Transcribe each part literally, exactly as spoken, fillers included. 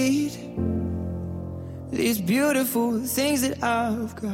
These beautiful things that I've got.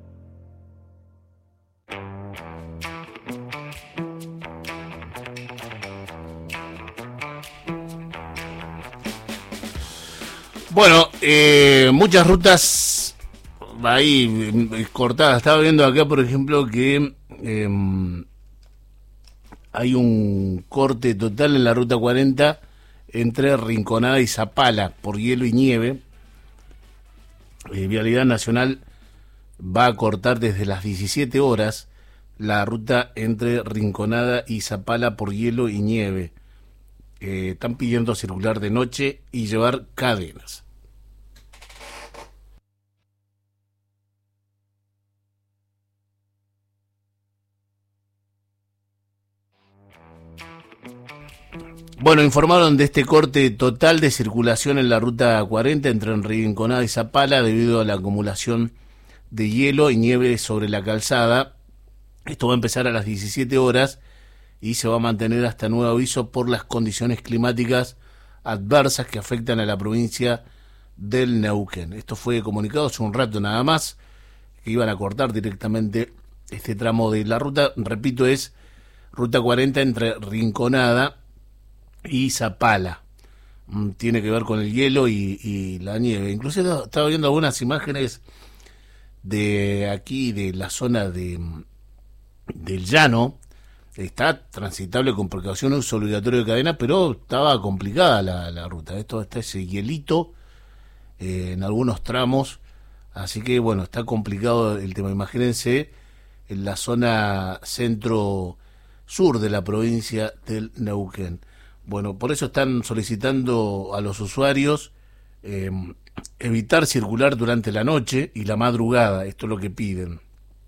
Bueno, eh, muchas rutas ahí eh, cortadas. Estaba viendo acá, por ejemplo, que eh, hay un corte total en la ruta cuarenta entre Rinconada y Zapala por hielo y nieve. Eh, Vialidad Nacional va a cortar desde las diecisiete horas la ruta entre Rinconada y Zapala por hielo y nieve. Eh, están pidiendo circular de noche y llevar cadenas. Bueno, informaron de este corte total de circulación en la ruta cuarenta entre Rinconada y Zapala debido a la acumulación de hielo y nieve sobre la calzada. Esto va a empezar a las diecisiete horas y se va a mantener hasta nuevo aviso por las condiciones climáticas adversas que afectan a la provincia del Neuquén. Esto fue comunicado hace un rato nada más, que iban a cortar directamente este tramo de la ruta. Repito, es ruta cuarenta entre Rinconada y Zapala. Mm, tiene que ver con el hielo y, y la nieve. Incluso estaba viendo algunas imágenes de aquí, de la zona de del llano. Está transitable con precaución, uso obligatorio de cadena, pero estaba complicada la, la ruta. Esto está ese hielito eh, en algunos tramos, así que bueno, está complicado el tema. Imagínense en la zona centro-sur de la provincia del Neuquén. Bueno, por eso están solicitando a los usuarios eh, evitar circular durante la noche y la madrugada. Esto es lo que piden.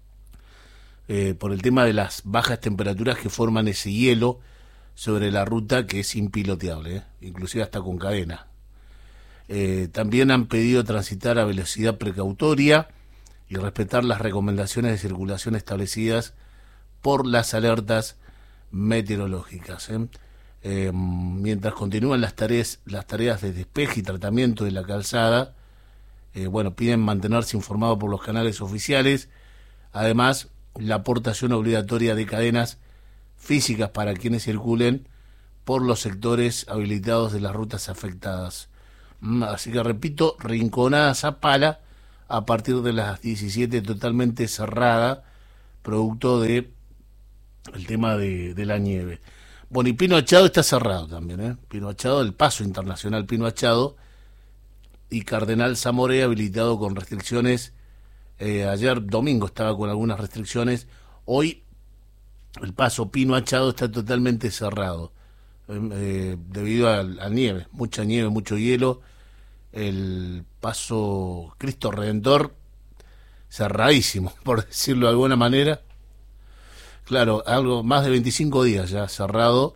Eh, por el tema de las bajas temperaturas que forman ese hielo sobre la ruta, que es impiloteable, ¿eh? Inclusive hasta con cadena. Eh, también han pedido transitar a velocidad precautoria y respetar las recomendaciones de circulación establecidas por las alertas meteorológicas, ¿eh? Eh, mientras continúan las tareas, las tareas de despeje y tratamiento de la calzada, eh, bueno, piden mantenerse informados por los canales oficiales. Además, la aportación obligatoria de cadenas físicas para quienes circulen por los sectores habilitados de las rutas afectadas. Así que repito, Rinconada Zapala a partir de las diecisiete totalmente cerrada, producto de el tema de, de la nieve. Bueno, y Pino Achado está cerrado también, ¿eh? Pino Achado, el paso internacional Pino Achado y Cardenal Zamoré habilitado con restricciones. Eh, ayer domingo estaba con algunas restricciones. Hoy el paso Pino Achado está totalmente cerrado eh, debido a la nieve, mucha nieve, mucho hielo. El paso Cristo Redentor cerradísimo, por decirlo de alguna manera. Claro, algo más de veinticinco días ya cerrado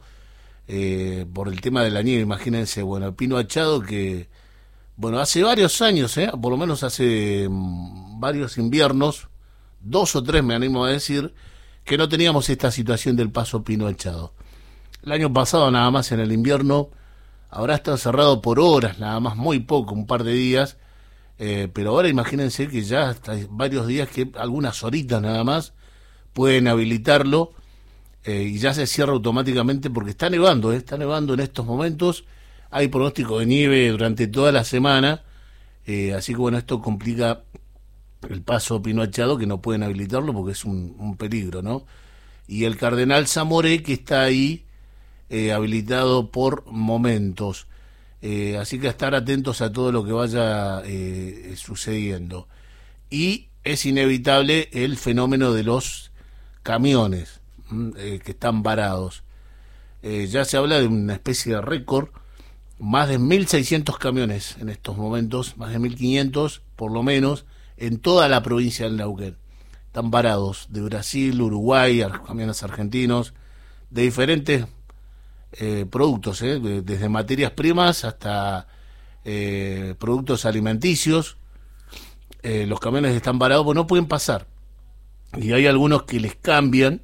eh, por el tema de la nieve. Imagínense, bueno, el Pino Achado que, bueno, hace varios años, eh, por lo menos hace mmm, varios inviernos, dos o tres me animo a decir, que no teníamos esta situación del paso Pino Achado. El año pasado nada más en el invierno habrá estado cerrado por horas, nada más, muy poco, un par de días, eh, pero ahora imagínense que ya hasta varios días, que algunas horitas nada más, pueden habilitarlo eh, y ya se cierra automáticamente porque está nevando, eh, está nevando en estos momentos, hay pronóstico de nieve durante toda la semana, eh, así que bueno, esto complica el paso Pino Achado, que no pueden habilitarlo porque es un, un peligro, ¿no? Y el Cardenal Zamoré, que está ahí eh, habilitado por momentos, eh, así que a estar atentos a todo lo que vaya eh, sucediendo. Y es inevitable el fenómeno de los camiones eh, que están varados. Eh, ya se habla de una especie de récord, más de mil seiscientos camiones en estos momentos, más de mil quinientos por lo menos, en toda la provincia del Neuquén. Están varados de Brasil, Uruguay, camiones argentinos, de diferentes eh, productos, eh, de, desde materias primas hasta eh, productos alimenticios. Eh, los camiones están varados, pues no pueden pasar. Y hay algunos que les cambian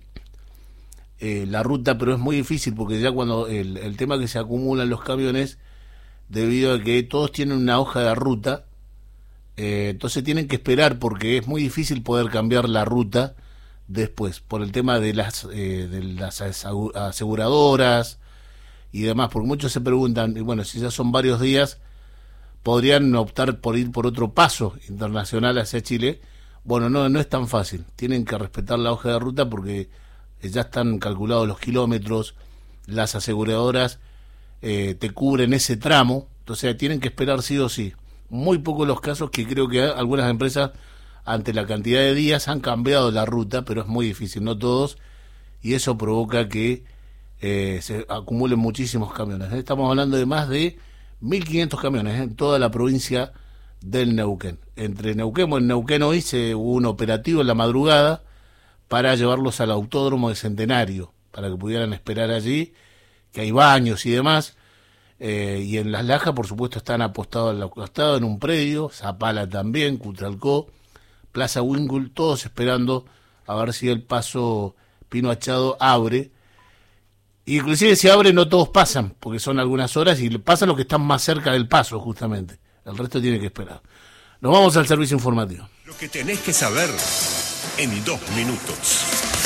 eh, la ruta, pero es muy difícil porque ya cuando el, el tema que se acumulan los camiones, debido a que todos tienen una hoja de ruta, eh, entonces tienen que esperar porque es muy difícil poder cambiar la ruta después, por el tema de las, eh, de las aseguradoras y demás, porque muchos se preguntan, y bueno, si ya son varios días, podrían optar por ir por otro paso internacional hacia Chile. Bueno, no, no es tan fácil, tienen que respetar la hoja de ruta porque ya están calculados los kilómetros, las aseguradoras eh, te cubren ese tramo, entonces tienen que esperar sí o sí. Muy pocos los casos que creo que algunas empresas, ante la cantidad de días, han cambiado la ruta, pero es muy difícil, no todos, y eso provoca que eh, se acumulen muchísimos camiones. Estamos hablando de más de mil quinientos camiones en toda la provincia del Neuquén. Entre Neuquén, bueno, en Neuquén hoy se hubo un operativo en la madrugada para llevarlos al autódromo de Centenario, para que pudieran esperar allí, que hay baños y demás, eh, y en Las Lajas, por supuesto, están apostados al costado en un predio, Zapala también, Cutralcó, Plaza Wingul, todos esperando a ver si el paso Pino Achado abre. Inclusive si abre no todos pasan, porque son algunas horas y pasan los que están más cerca del paso, justamente. El resto tiene que esperar. Nos vamos al servicio informativo. Lo que tenés que saber en dos minutos.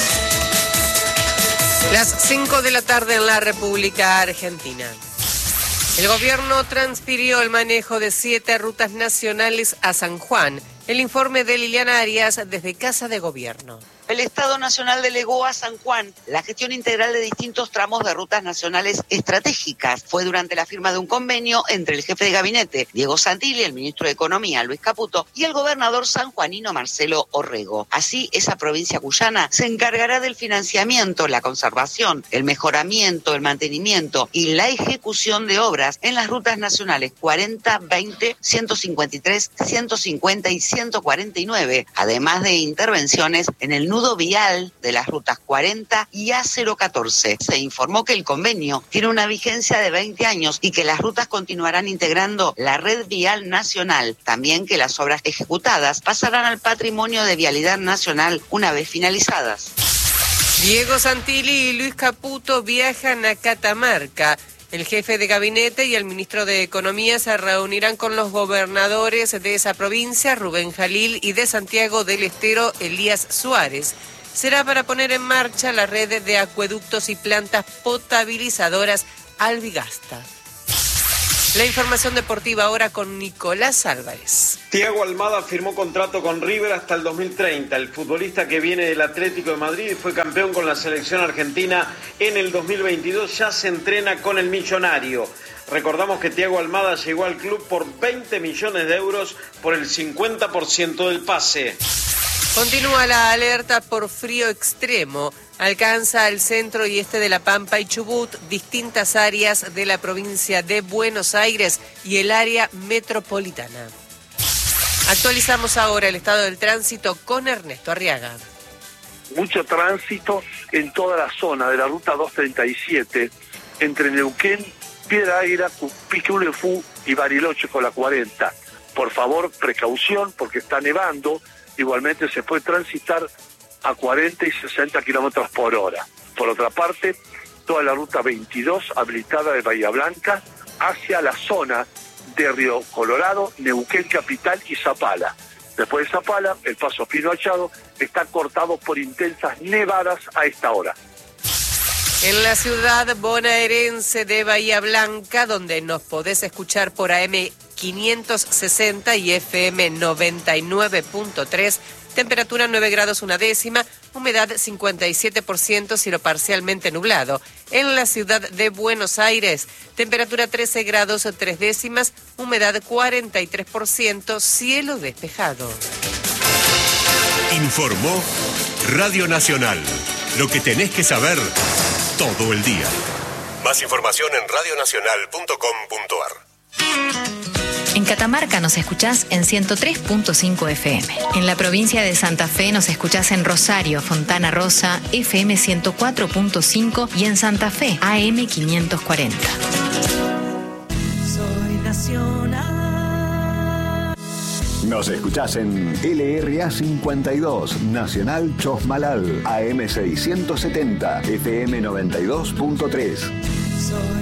Las cinco de la tarde en la República Argentina. El gobierno transfirió el manejo de siete rutas nacionales a San Juan. El informe de Liliana Arias desde Casa de Gobierno. El Estado Nacional delegó a San Juan la gestión integral de distintos tramos de rutas nacionales estratégicas. Fue durante la firma de un convenio entre el jefe de gabinete, Diego Santilli, el ministro de Economía, Luis Caputo, y el gobernador sanjuanino, Marcelo Orrego. Así, esa provincia cuyana se encargará del financiamiento, la conservación, el mejoramiento, el mantenimiento y la ejecución de obras en las rutas nacionales cuarenta, veinte, ciento cincuenta y tres, ciento cincuenta y ciento cuarenta y nueve, además de intervenciones en el nudo vial de las rutas cuarenta y A cero catorce. Se informó que el convenio tiene una vigencia de veinte años y que las rutas continuarán integrando la red vial nacional. También que las obras ejecutadas pasarán al patrimonio de vialidad nacional una vez finalizadas. Diego Santilli y Luis Caputo viajan a Catamarca. El jefe de gabinete y el ministro de Economía se reunirán con los gobernadores de esa provincia, Rubén Jalil, y de Santiago del Estero, Elías Suárez. Será para poner en marcha la red de acueductos y plantas potabilizadoras Albigasta. La información deportiva ahora con Nicolás Álvarez. Thiago Almada firmó contrato con River hasta el dos mil treinta. El futbolista que viene del Atlético de Madrid y fue campeón con la selección argentina en el dos mil veintidós ya se entrena con el millonario. Recordamos que Thiago Almada llegó al club por veinte millones de euros por el cincuenta por ciento del pase. Continúa la alerta por frío extremo. Alcanza el centro y este de La Pampa y Chubut, distintas áreas de la provincia de Buenos Aires y el área metropolitana. Actualizamos ahora el estado del tránsito con Ernesto Arriaga. Mucho tránsito en toda la zona de la ruta doscientos treinta y siete, entre Neuquén, Piedra Águila, Piquilefú y Bariloche con la cuarenta. Por favor, precaución porque está nevando. Igualmente se puede transitar a cuarenta y sesenta kilómetros por hora. Por otra parte, toda la ruta veintidós habilitada de Bahía Blanca hacia la zona de Río Colorado, Neuquén Capital y Zapala. Después de Zapala, el paso Pino Achado está cortado por intensas nevadas a esta hora. En la ciudad bonaerense de Bahía Blanca, donde nos podés escuchar por A M quinientos sesenta y F M noventa y nueve punto tres, temperatura nueve grados una décima, humedad cincuenta y siete por ciento, cielo parcialmente nublado. En la ciudad de Buenos Aires, temperatura trece grados tres décimas, humedad cuarenta y tres por ciento, cielo despejado. Informó Radio Nacional. Lo que tenés que saber todo el día. Más información en radio nacional punto com punto a r. En Catamarca nos escuchás en ciento tres punto cinco F M. En la provincia de Santa Fe nos escuchás en Rosario, Fontana Rosa, F M ciento cuatro punto cinco y en Santa Fe, A M quinientos cuarenta. Soy nacional. Nos escuchás en L R A cincuenta y dos, Nacional Chosmalal, A M seiscientos setenta, F M noventa y dos punto tres. Soy